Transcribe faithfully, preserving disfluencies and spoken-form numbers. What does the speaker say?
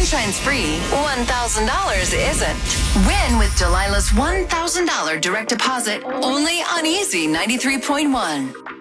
Sunshine's free, one thousand dollars isn't. Win with Delilah's one thousand dollars direct deposit only on Easy ninety-three point one.